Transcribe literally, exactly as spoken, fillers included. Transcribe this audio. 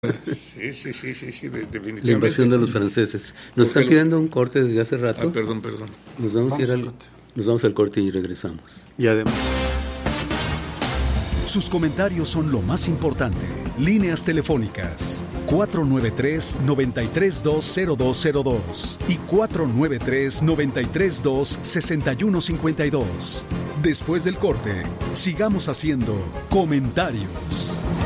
Sí, sí, sí, sí, sí, de, definitivamente. La invasión de los franceses. Nos están pidiendo un corte desde hace rato. Ah, perdón, perdón. Nos vamos, vamos, a ir al, nos vamos al corte y regresamos. Y además... Sus comentarios son lo más importante. Líneas telefónicas cuatro nueve tres, nueve tres dos, cero dos cero dos y cuatro nueve tres, nueve tres dos, seis uno cinco dos. Después del corte, sigamos haciendo comentarios.